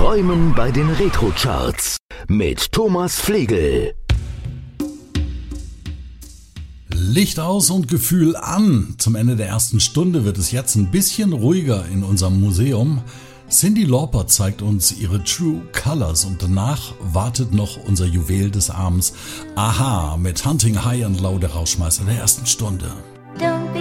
Träumen bei den Retro-Charts mit Thomas Flegel. Licht aus und Gefühl an. Zum Ende der ersten Stunde wird es jetzt ein bisschen ruhiger in unserem Museum. Cyndi Lauper zeigt uns ihre True Colors und danach wartet noch unser Juwel des Abends. Aha mit Hunting High and Low, der Rauschmeißer der ersten Stunde.